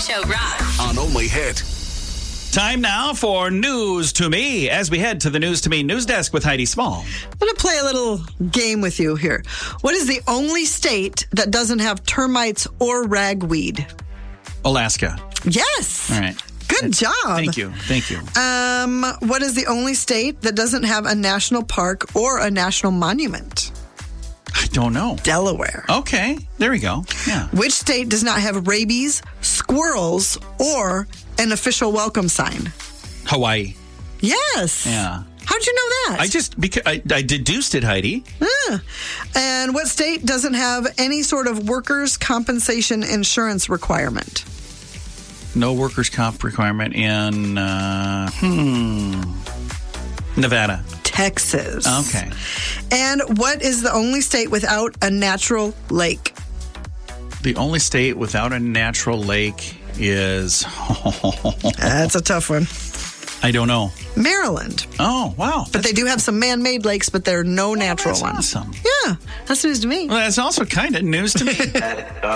Show rocks. On Only Hit. Time now for News to Me as we head to the News to Me news desk with Heidi Small. I'm going to play a little game with you here. What is the only state that doesn't have termites or ragweed? Alaska. Yes. All right. Good job. Thank you. What is the only state that doesn't have a national park or a national monument? I don't know. Delaware. Okay. There we go. Yeah. Which state does not have rabies, squirrels, or an official welcome sign? Hawaii. Yes. Yeah. How'd you know that? Because I deduced it, Heidi. And what state doesn't have any sort of workers' compensation insurance requirement? No workers' comp requirement in Nevada. Texas. Okay. And what is the only state without a natural lake? The only state without a natural lake is... That's a tough one. I don't know. Maryland. Oh, wow. But they do have some man-made lakes, but there are no natural that's ones. Awesome. Yeah, that's news to me. Well, that's also kind of news to me.